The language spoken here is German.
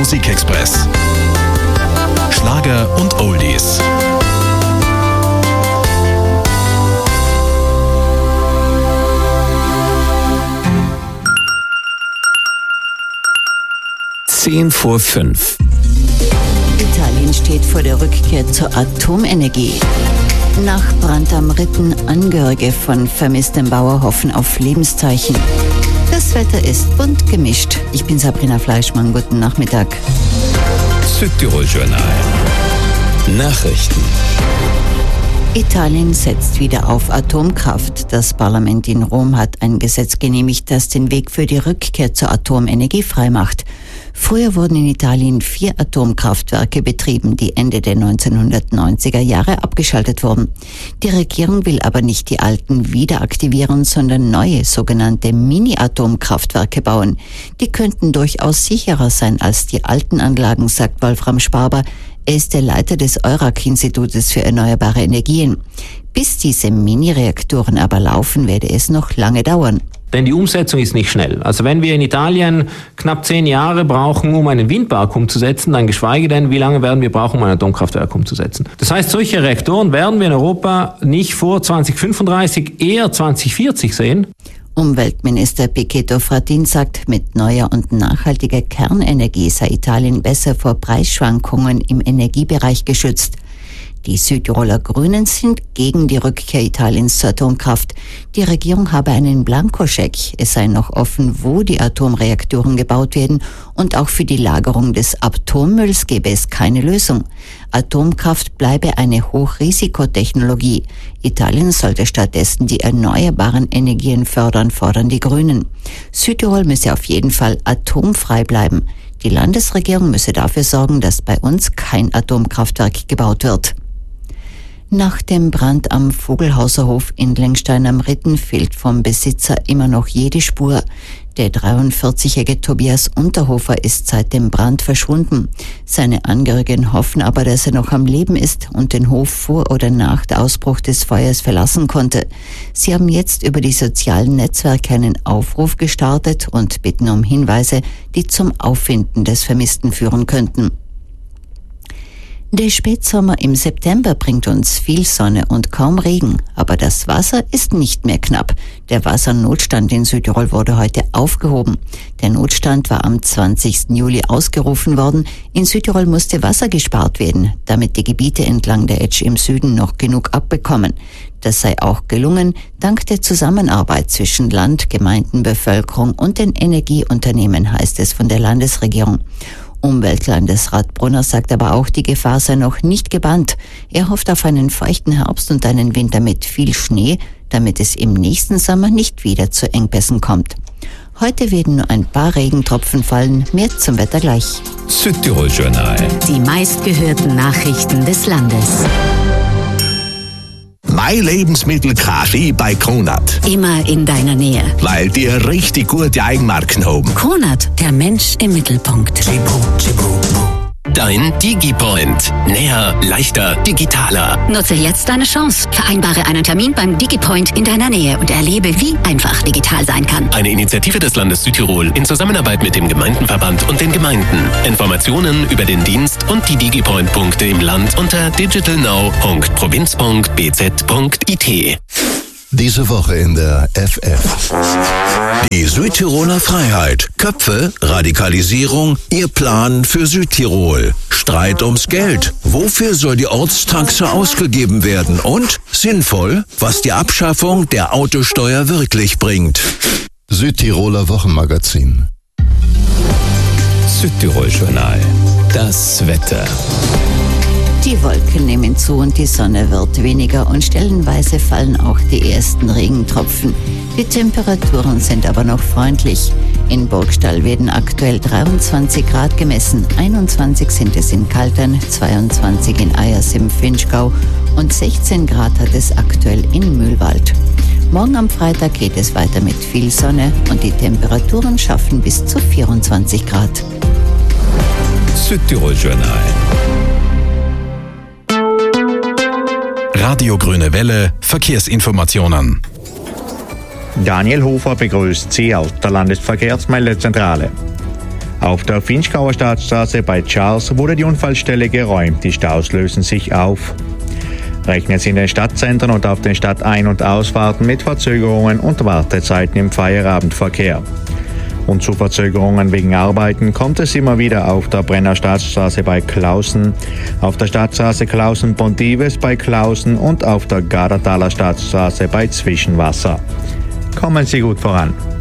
Musikexpress. Schlager und Oldies. Zehn vor 5. Italien steht vor der Rückkehr zur Atomenergie. Nach Brand am Ritten, Angehörige von vermisstem Bauer hoffen auf Lebenszeichen. Das Wetter ist bunt gemischt. Ich bin Sabrina Fleischmann, guten Nachmittag. Südtirol-Journal. Nachrichten. Italien setzt wieder auf Atomkraft. Das Parlament in Rom hat ein Gesetz genehmigt, das den Weg für die Rückkehr zur Atomenergie freimacht. Früher wurden in Italien 4 Atomkraftwerke betrieben, die Ende der 1990er Jahre abgeschaltet wurden. Die Regierung will aber nicht die alten wieder aktivieren, sondern neue sogenannte Mini-Atomkraftwerke bauen. Die könnten durchaus sicherer sein als die alten Anlagen, sagt Wolfram Sparber. Er ist der Leiter des EURAC-Institutes für erneuerbare Energien. Bis diese Mini-Reaktoren aber laufen, werde es noch lange dauern. Denn die Umsetzung ist nicht schnell. Also wenn wir in Italien knapp 10 Jahre brauchen, um einen Windpark umzusetzen, dann geschweige denn, wie lange werden wir brauchen, um ein Atomkraftwerk umzusetzen. Das heißt, solche Reaktoren werden wir in Europa nicht vor 2035, eher 2040 sehen. Umweltminister Pichetto Fratin sagt, mit neuer und nachhaltiger Kernenergie sei Italien besser vor Preisschwankungen im Energiebereich geschützt. Die Südtiroler Grünen sind gegen die Rückkehr Italiens zur Atomkraft. Die Regierung habe einen Blankoscheck. Es sei noch offen, wo die Atomreaktoren gebaut werden, und auch für die Lagerung des Atommülls gebe es keine Lösung. Atomkraft bleibe eine Hochrisikotechnologie. Italien sollte stattdessen die erneuerbaren Energien fördern, fordern die Grünen. Südtirol müsse auf jeden Fall atomfrei bleiben. Die Landesregierung müsse dafür sorgen, dass bei uns kein Atomkraftwerk gebaut wird. Nach dem Brand am Vogelhauser Hof in Lengstein am Ritten fehlt vom Besitzer immer noch jede Spur. Der 43-jährige Tobias Unterhofer ist seit dem Brand verschwunden. Seine Angehörigen hoffen aber, dass er noch am Leben ist und den Hof vor oder nach dem Ausbruch des Feuers verlassen konnte. Sie haben jetzt über die sozialen Netzwerke einen Aufruf gestartet und bitten um Hinweise, die zum Auffinden des Vermissten führen könnten. Der Spätsommer im September bringt uns viel Sonne und kaum Regen, aber das Wasser ist nicht mehr knapp. Der Wassernotstand in Südtirol wurde heute aufgehoben. Der Notstand war am 20. Juli ausgerufen worden. In Südtirol musste Wasser gespart werden, damit die Gebiete entlang der Etsch im Süden noch genug abbekommen. Das sei auch gelungen, dank der Zusammenarbeit zwischen Land, Gemeinden, Bevölkerung und den Energieunternehmen, heißt es von der Landesregierung. Umweltlandesrat Brunner sagt aber auch, die Gefahr sei noch nicht gebannt. Er hofft auf einen feuchten Herbst und einen Winter mit viel Schnee, damit es im nächsten Sommer nicht wieder zu Engpässen kommt. Heute werden nur ein paar Regentropfen fallen, mehr zum Wetter gleich. Südtirol-Journal. Die meistgehörten Nachrichten des Landes. Mein Lebensmittel Kaffee bei Kronat. Immer in deiner Nähe. Weil die richtig gute Eigenmarken haben. Kronat, der Mensch im Mittelpunkt. Dein DigiPoint. Näher, leichter, digitaler. Nutze jetzt deine Chance. Vereinbare einen Termin beim DigiPoint in deiner Nähe und erlebe, wie einfach digital sein kann. Eine Initiative des Landes Südtirol in Zusammenarbeit mit dem Gemeindenverband und den Gemeinden. Informationen über den Dienst und die DigiPoint-Punkte im Land unter digitalnow.provinz.bz.it. Diese Woche in der FF. Die Südtiroler Freiheit. Köpfe, Radikalisierung, ihr Plan für Südtirol. Streit ums Geld. Wofür soll die Ortstaxe ausgegeben werden? Und sinnvoll, was die Abschaffung der Autosteuer wirklich bringt. Südtiroler Wochenmagazin. Südtirol-Journal. Das Wetter. Die Wolken nehmen zu und die Sonne wird weniger und stellenweise fallen auch die ersten Regentropfen. Die Temperaturen sind aber noch freundlich. In Burgstall werden aktuell 23 Grad gemessen, 21 sind es in Kaltern, 22 in Eyers im Vinschgau und 16 Grad hat es aktuell in Mühlwald. Morgen am Freitag geht es weiter mit viel Sonne und die Temperaturen schaffen bis zu 24 Grad. Südtirol-Journal. Radio Grüne Welle, Verkehrsinformationen. Daniel Hofer begrüßt Sie aus der Landesverkehrsmeldezentrale. Auf der Vinschgauer Staatsstraße bei Charles wurde die Unfallstelle geräumt. Die Staus lösen sich auf. Rechnen Sie in den Stadtzentren und auf den Stadtein- und Ausfahrten mit Verzögerungen und Wartezeiten im Feierabendverkehr. Und zu Verzögerungen wegen Arbeiten kommt es immer wieder auf der Brenner Staatsstraße bei Klausen, auf der Stadtstraße Klausen-Pontives bei Klausen und auf der Gardertaler Staatsstraße bei Zwischenwasser. Kommen Sie gut voran.